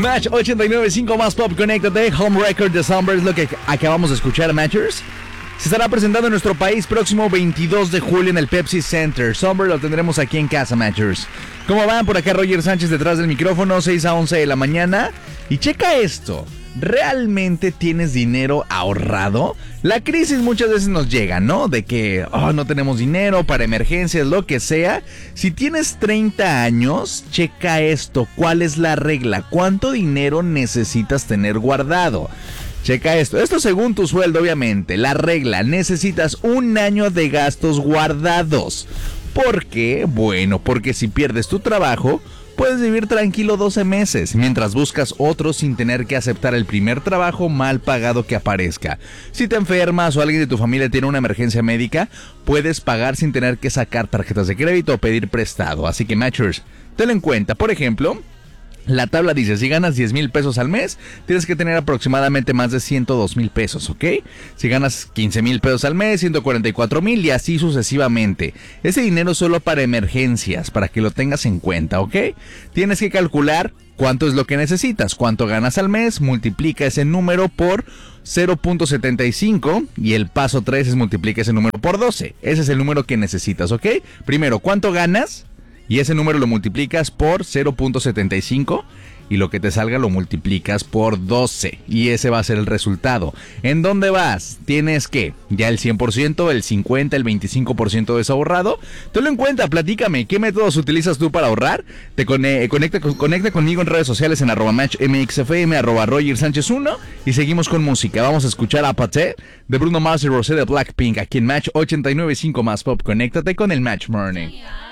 Match 89.5 más Pop, conéctate. Home Record de Summer es lo que acabamos de escuchar, Matchers. Se estará presentando en nuestro país próximo 22 de julio en el Pepsi Center. Summer lo tendremos aquí en casa, Matchers. ¿Cómo van? Por acá Roger Sánchez detrás del micrófono, 6 a 11 de la mañana. Y checa esto. ¿Realmente tienes dinero ahorrado? La crisis muchas veces nos llega, ¿no? De que no tenemos dinero para emergencias, lo que sea. Si tienes 30 años, checa esto. ¿Cuál es la regla? ¿Cuánto dinero necesitas tener guardado? Checa esto. Esto según tu sueldo, obviamente. La regla, necesitas 1 año de gastos guardados. ¿Por qué? Bueno, porque si pierdes tu trabajo, puedes vivir tranquilo 12 meses, mientras buscas otro sin tener que aceptar el primer trabajo mal pagado que aparezca. Si te enfermas o alguien de tu familia tiene una emergencia médica, puedes pagar sin tener que sacar tarjetas de crédito o pedir prestado. Así que, Matchers, tenlo en cuenta. Por ejemplo, la tabla dice, si ganas 10,000 pesos al mes, tienes que tener aproximadamente más de 102,000 pesos, ¿ok? Si ganas 15,000 pesos al mes, 144,000 y así sucesivamente. Ese dinero es solo para emergencias, para que lo tengas en cuenta, ¿ok? Tienes que calcular cuánto es lo que necesitas, cuánto ganas al mes, multiplica ese número por 0.75 y el paso 3 es multiplica ese número por 12. Ese es el número que necesitas, ¿ok? Primero, ¿cuánto ganas? Y ese número lo multiplicas por 0.75 y lo que te salga lo multiplicas por 12. Y ese va a ser el resultado. ¿En dónde vas? Tienes que ya el 100%, el 50%, el 25% de eso ahorrado. Tenlo en cuenta, platícame, ¿qué métodos utilizas tú para ahorrar? Te conecta conmigo en redes sociales en @matchmxfm, @RogerSánchez1 y seguimos con música. Vamos a escuchar a Paté de Bruno Mars y Rosé de Blackpink aquí en Match 89.5 más Pop. Conéctate con el Match Morning.